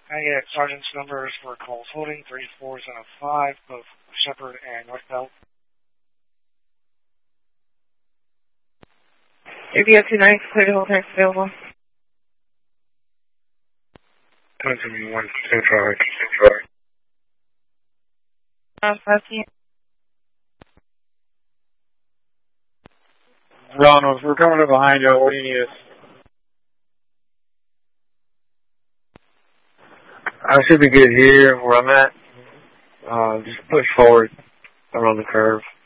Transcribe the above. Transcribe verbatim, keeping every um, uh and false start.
I get sergeant's numbers for calls holding three four seven five, both Shepherd and Northbelt. If you have two nights, clear the whole text available. Come to me, one Central. Central. Uh, five P M Ronald, we're coming up behind you. What do you need us? I should be good here where I'm at. Uh, just push forward around the curve.